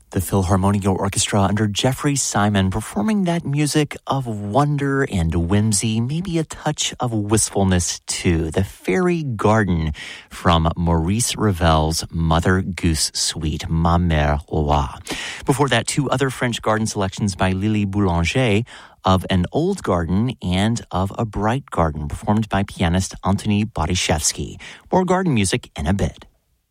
The Philharmonia Orchestra under Jeffrey Simon performing that music of wonder and whimsy, maybe a touch of wistfulness too. The Fairy Garden from Maurice Ravel's Mother Goose Suite, Ma Mère Roi. Before that, two other French garden selections by Lily Boulanger, Of an Old Garden and Of a Bright Garden, performed by pianist Antoni Barishevsky. More garden music in a bit.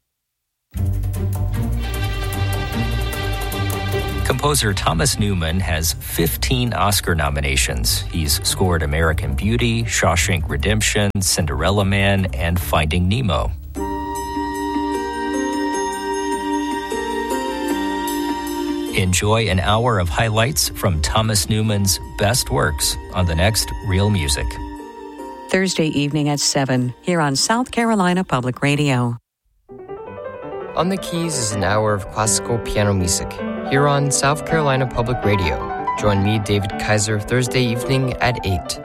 Composer Thomas Newman has 15 Oscar nominations. He's scored American Beauty, Shawshank Redemption, Cinderella Man, and Finding Nemo. Enjoy an hour of highlights from Thomas Newman's best works on the next Real Music. Thursday evening at 7 here on South Carolina Public Radio. On the Keys is an hour of classical piano music here on South Carolina Public Radio. Join me, David Kaiser, Thursday evening at 8.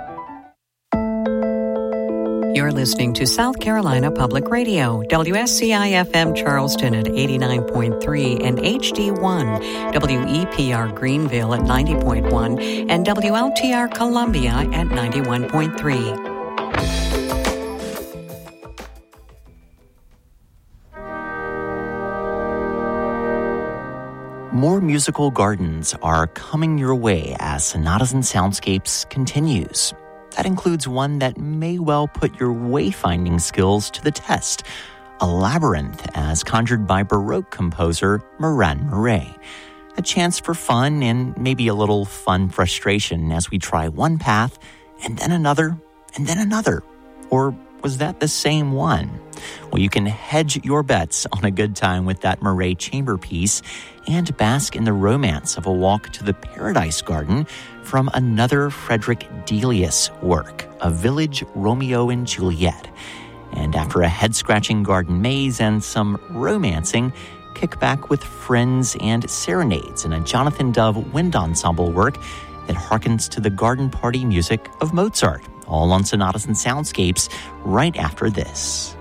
You're listening to South Carolina Public Radio, WSCI-FM Charleston at 89.3 and HD1, WEPR Greenville at 90.1 and WLTR Columbia at 91.3. More musical gardens are coming your way as Sonatas and Soundscapes continues. That includes one that may well put your wayfinding skills to the test, a labyrinth as conjured by Baroque composer Moran Murray. A chance for fun and maybe a little fun frustration as we try one path and then another and then another. Or was that the same one? Well, you can hedge your bets on a good time with that Murray chamber piece and bask in the romance of a walk to the Paradise Garden from another Frederick Delius work, A Village Romeo and Juliet. And after a head-scratching garden maze and some romancing, kick back with friends and serenades in a Jonathan Dove wind ensemble work that harkens to the garden party music of Mozart, all on Sonatas and Soundscapes right after this.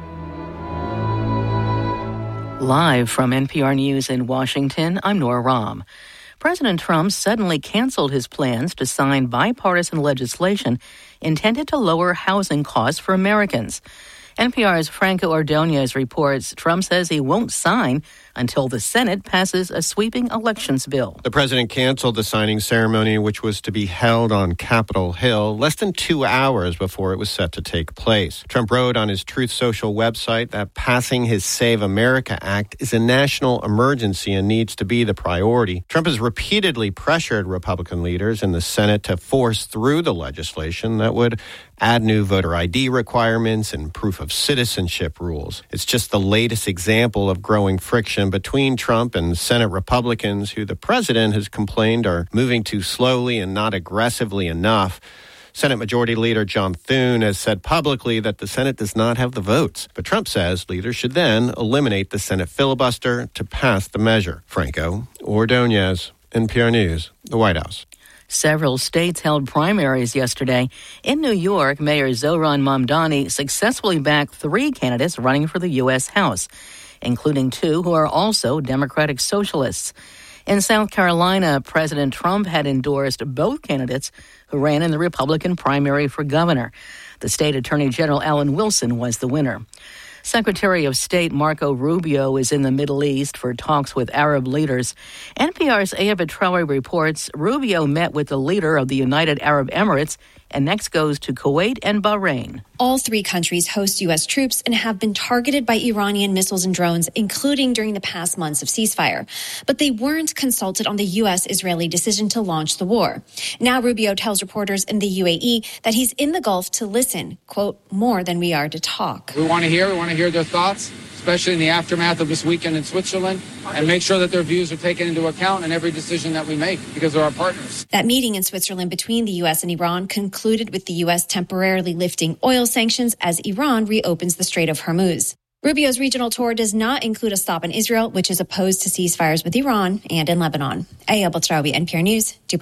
Live from NPR News in Washington, I'm Nora Rahm. President Trump suddenly canceled his plans to sign bipartisan legislation intended to lower housing costs for Americans. NPR's Franco Ordonez reports Trump says he won't sign until the Senate passes a sweeping elections bill. The president canceled the signing ceremony, which was to be held on Capitol Hill, less than 2 hours before it was set to take place. Trump wrote on his Truth Social website that passing his Save America Act is a national emergency and needs to be the priority. Trump has repeatedly pressured Republican leaders in the Senate to force through the legislation that would add new voter ID requirements and proof of citizenship rules. It's just the latest example of growing friction between Trump and Senate Republicans, who the president has complained are moving too slowly and not aggressively enough. Senate Majority Leader John Thune has said publicly that the Senate does not have the votes. But Trump says leaders should then eliminate the Senate filibuster to pass the measure. Franco Ordonez, NPR News, the White House. Several states held primaries yesterday. In New York, Mayor Zohran Mamdani successfully backed 3 candidates running for the U.S. House, including 2 who are also Democratic Socialists. In South Carolina, President Trump had endorsed both candidates who ran in the Republican primary for governor. The state Attorney General Alan Wilson was the winner. Secretary of State Marco Rubio is in the Middle East for talks with Arab leaders. NPR's Aya Betrawi reports Rubio met with the leader of the United Arab Emirates and next goes to Kuwait and Bahrain. All 3 countries host U.S. troops and have been targeted by Iranian missiles and drones, including during the past months of ceasefire. But they weren't consulted on the U.S.-Israeli decision to launch the war. Now Rubio tells reporters in the UAE that he's in the Gulf to listen, quote, more than we are to talk. We want to hear their thoughts, especially in the aftermath of this weekend in Switzerland, and make sure that their views are taken into account in every decision that we make because they're our partners. That meeting in Switzerland between the U.S. and Iran concluded with the U.S. temporarily lifting oil sanctions as Iran reopens the Strait of Hormuz. Rubio's regional tour does not include a stop in Israel, which is opposed to ceasefires with Iran and in Lebanon. Aya Betrawi, NPR News, Dubai.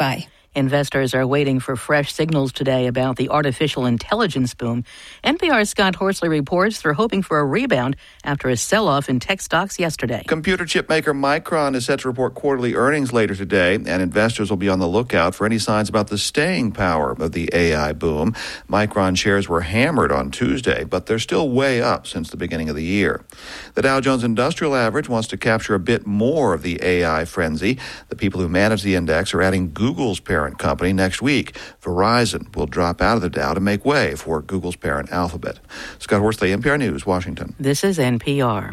Investors are waiting for fresh signals today about the artificial intelligence boom. NPR's Scott Horsley reports they're hoping for a rebound after a sell-off in tech stocks yesterday. Computer chip maker Micron is set to report quarterly earnings later today, and investors will be on the lookout for any signs about the staying power of the AI boom. Micron shares were hammered on Tuesday, but they're still way up since the beginning of the year. The Dow Jones Industrial Average wants to capture a bit more of the AI frenzy. The people who manage the index are adding Google's parent company next week. Verizon will drop out of the Dow to make way for Google's parent Alphabet. Scott Horsley, NPR News, Washington. This is NPR.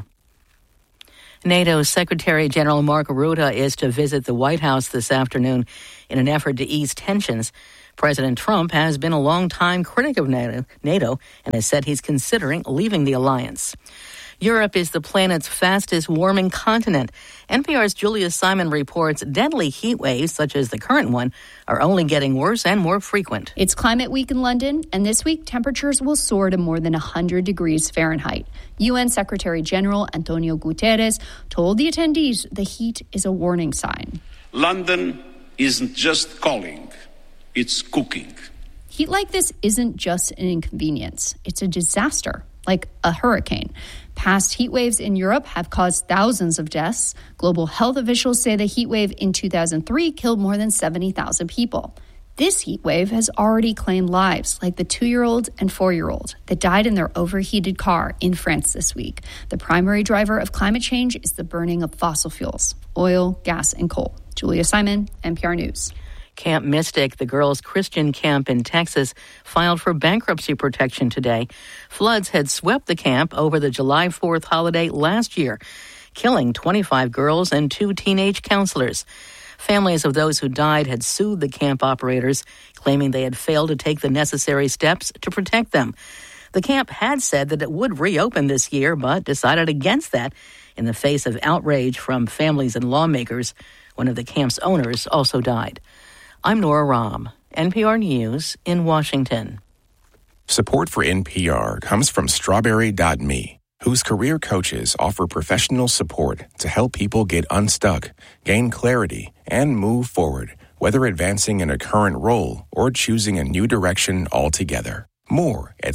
NATO Secretary General Mark Rutte is to visit the White House this afternoon in an effort to ease tensions. President Trump has been a long-time critic of NATO and has said he's considering leaving the alliance. Europe is the planet's fastest warming continent. NPR's Julia Simon reports deadly heat waves, such as the current one, are only getting worse and more frequent. It's Climate Week in London, and this week temperatures will soar to more than 100 degrees Fahrenheit. UN Secretary General Antonio Guterres told the attendees the heat is a warning sign. London isn't just calling, it's cooking. Heat like this isn't just an inconvenience, it's a disaster, like a hurricane. Past heat waves in Europe have caused thousands of deaths. Global health officials say the heat wave in 2003 killed more than 70,000 people. This heat wave has already claimed lives, like the 2-year-old and 4-year-old that died in their overheated car in France this week. The primary driver of climate change is the burning of fossil fuels, oil, gas, and coal. Julia Simon, NPR News. Camp Mystic, the girls' Christian camp in Texas, filed for bankruptcy protection today. Floods had swept the camp over the July 4th holiday last year, killing 25 girls and 2 teenage counselors. Families of those who died had sued the camp operators, claiming they had failed to take the necessary steps to protect them. The camp had said that it would reopen this year, but decided against that in the face of outrage from families and lawmakers. One of the camp's owners also died. I'm Nora Rahm, NPR News in Washington. Support for NPR comes from Strawberry.me, whose career coaches offer professional support to help people get unstuck, gain clarity, and move forward, whether advancing in a current role or choosing a new direction altogether. More at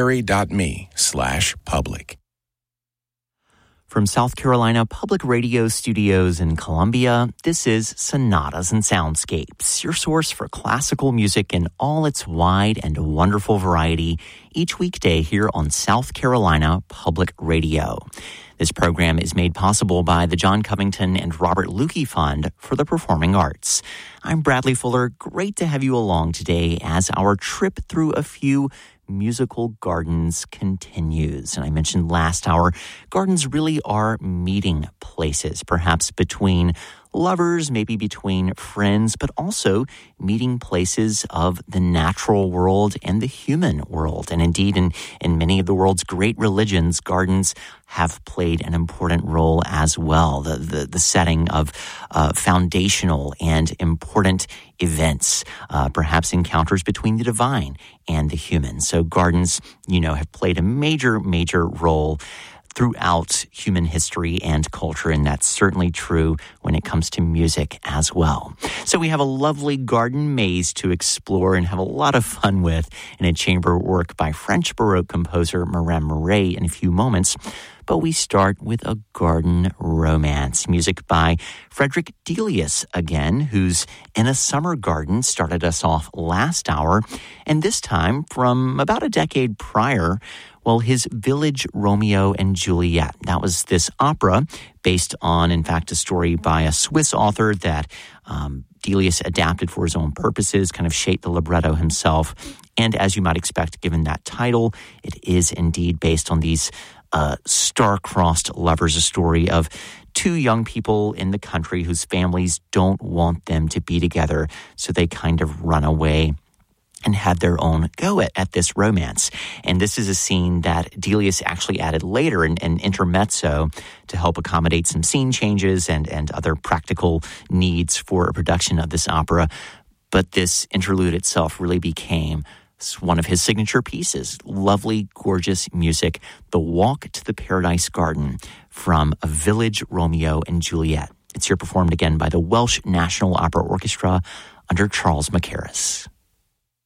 strawberry.me/public. From South Carolina Public Radio Studios in Columbia, this is Sonatas and Soundscapes, your source for classical music in all its wide and wonderful variety, each weekday here on South Carolina Public Radio. This program is made possible by the John Covington and Robert Lukey Fund for the Performing Arts. I'm Bradley Fuller. Great to have you along today as our trip through a few musical gardens continues. And I mentioned last hour, gardens really are meeting places, perhaps between lovers, maybe between friends, but also meeting places of the natural world and the human world. And indeed, in many of the world's great religions, gardens have played an important role as well. The setting of foundational and important events, perhaps encounters between the divine and the human. So gardens, have played a major, major role throughout human history and culture, and that's certainly true when it comes to music as well. So we have a lovely garden maze to explore and have a lot of fun with in a chamber work by French Baroque composer Marin Murray in a few moments. But we start with a garden romance, music by Frederick Delius again, who's In a Summer Garden started us off last hour, and this time from about a decade prior, his Village Romeo and Juliet. That was this opera based on, in fact, a story by a Swiss author that Delius adapted for his own purposes, kind of shaped the libretto himself. And as you might expect, given that title, it is indeed based on these star-crossed lovers, a story of 2 young people in the country whose families don't want them to be together, so they kind of run away and had their own go at this romance. And this is a scene that Delius actually added later, an intermezzo, to help accommodate some scene changes and other practical needs for a production of this opera. But this interlude itself really became one of his signature pieces. Lovely, gorgeous music. The Walk to the Paradise Garden from A Village Romeo and Juliet. It's here performed again by the Welsh National Opera Orchestra under Charles Mackerras.